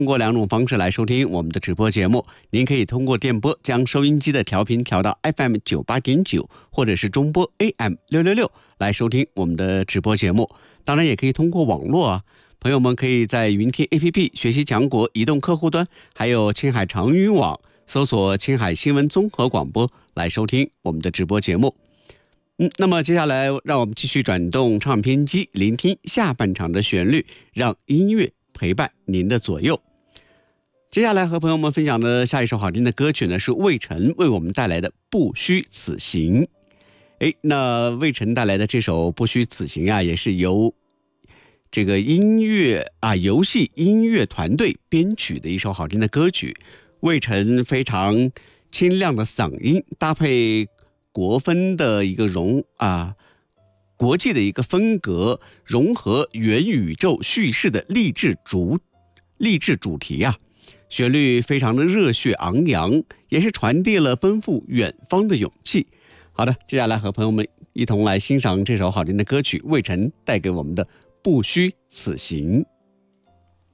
通过2种方式来收听我们的直播节目，您可以通过电波将收音机的调频调到 FM 98.9，或者是中波 AM 666来收听我们的直播节目。当然也可以通过网络啊，朋友们可以在云听 APP 学习强国移动客户端，还有青海长语网搜索青海新闻综合广播来收听我们的直播节目。那么接下来让我们继续转动唱片机，聆听下半场的旋律，让音乐陪伴您的左右。接下来和朋友们分享的下一首好听的歌曲呢，是魏晨为我们带来的《不虚此行》。那魏晨带来的这首《不虚此行》啊，也是由这个游戏音乐团队编曲的一首好听的歌曲。魏晨非常清亮的嗓音，搭配国风的一个国际的一个风格，融合元宇宙叙事的励志主题啊，旋律非常的热血昂扬，也是传递了奔赴远方的勇气。好的，接下来和朋友们一同来欣赏这首好听的歌曲，魏晨带给我们的《不虚此行》。